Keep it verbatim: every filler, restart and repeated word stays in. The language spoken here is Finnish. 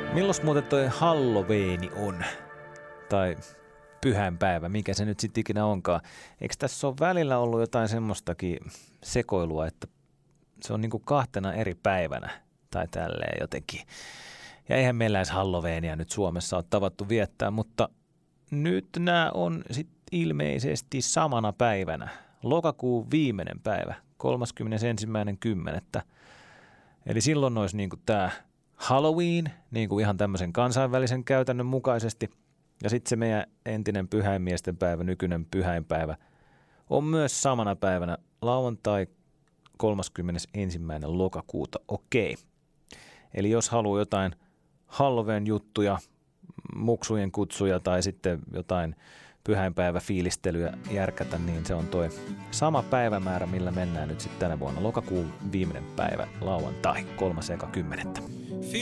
Milloin muuten toi Halloweeni on? Tai pyhäinpäivä, mikä se nyt sitten ikinä onkaan. Eikö tässä ole välillä ollut jotain semmoistakin sekoilua, että se on niinku kahtena eri päivänä tai tälleen jotenkin. Ja eihän meillä edes Halloweenia nyt Suomessa ole tavattu viettää, mutta nyt nämä on sitten ilmeisesti samana päivänä. Lokakuun viimeinen päivä, kolmaskymmenesensimmäinen kymmenettä. Eli silloin olisi niinku tämä Halloween, niinku ihan tämmöisen kansainvälisen käytännön mukaisesti. Ja sitten se meidän entinen pyhäinmiesten päivä, nykyinen pyhäinpäivä, on myös samana päivänä lauantai kolmaskymmenesensimmäinen lokakuuta. Okei. Eli jos haluaa jotain Halloween-juttuja, muksujen kutsuja tai sitten jotain pyhäinpäiväfiilistelyä järkätä, niin se on toi sama päivämäärä, millä mennään nyt sitten tänä vuonna. Lokakuun viimeinen päivä, lauantai, kolmas eka kymmenettä.